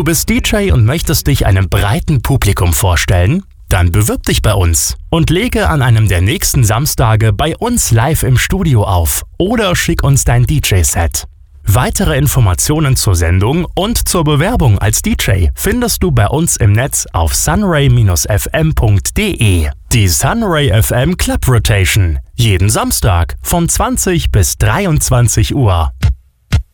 Du bist DJ und möchtest dich einem breiten Publikum vorstellen? Dann bewirb dich bei uns und lege an einem der nächsten Samstage bei uns live im Studio auf oder schick uns dein DJ-Set. Weitere Informationen zur Sendung und zur Bewerbung als DJ findest du bei uns im Netz auf sunray-fm.de. Die Sunray FM Club Rotation. Jeden Samstag von 20 bis 23 Uhr.